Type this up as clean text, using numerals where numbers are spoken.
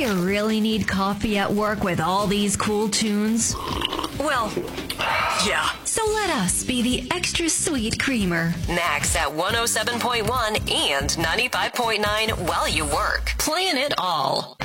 you really need coffee at work with all these cool tunes? Well, yeah. So let us be the extra sweet creamer. Max at 107.1 and 95.9 while you work. Playing it all.